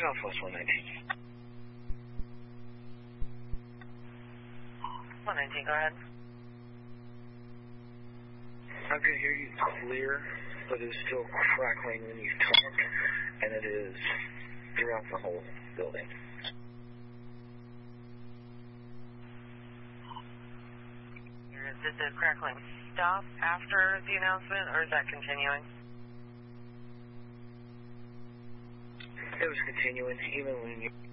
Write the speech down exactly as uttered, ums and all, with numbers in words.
Southwest one nineteen. one nineteen, go ahead. I can hear you clear, but it's still crackling when you talk, and it is throughout the whole building. Did the crackling stop after the announcement, or is that continuing? It was continuing, even when you